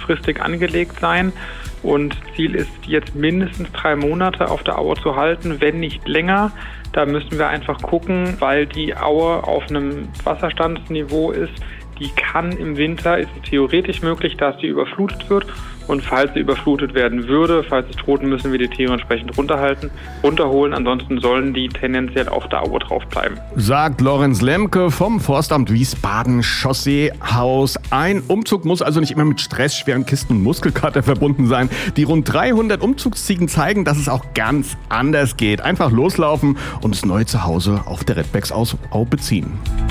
langfristig angelegt sein. Und Ziel ist jetzt mindestens 3 Monate auf der Aue zu halten, wenn nicht länger. Da müssen wir einfach gucken, weil die Aue auf einem Wasserstandsniveau ist. Die kann im Winter, ist es theoretisch möglich, dass sie überflutet wird. Und falls sie überflutet werden würde, falls es droht, müssen wir die Tiere entsprechend runterholen. Ansonsten sollen die tendenziell auf der Aue drauf bleiben. Sagt Lorenz Lemke vom Forstamt Wiesbaden Chausseehaus. Ein Umzug muss also nicht immer mit Stress, schweren Kisten und Muskelkater verbunden sein. Die rund 300 Umzugsziegen zeigen, dass es auch ganz anders geht. Einfach loslaufen und das neue Zuhause auf der Redbecks Au beziehen.